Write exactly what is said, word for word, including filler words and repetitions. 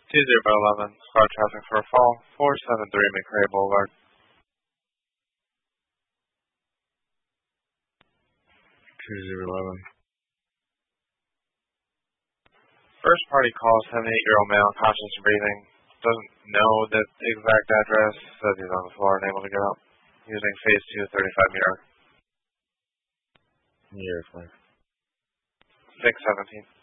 two zero one one, squad traffic for a fall, four seven three McRae Boulevard. two zero one one. First party call, seventy-eight-year-old male, conscious of breathing. Doesn't know the exact address, says he's on the floor and able to get up. Using phase two, thirty-five meter. Year five. six seventeen.